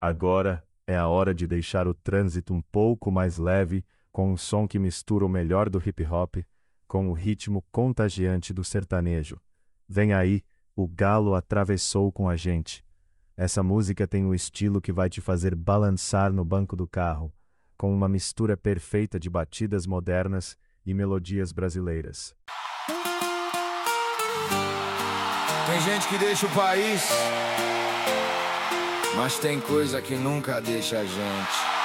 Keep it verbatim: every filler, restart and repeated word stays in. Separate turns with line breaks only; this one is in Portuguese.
Agora é a hora de deixar o trânsito um pouco mais leve com um som que mistura o melhor do hip hop com o ritmo contagiante do sertanejo. Vem aí, o Galo atravessou com a gente. Essa música tem um estilo que vai te fazer balançar no banco do carro, com uma mistura perfeita de batidas modernas e melodias brasileiras.
Tem gente que deixa o país, mas tem coisa que nunca deixa a gente.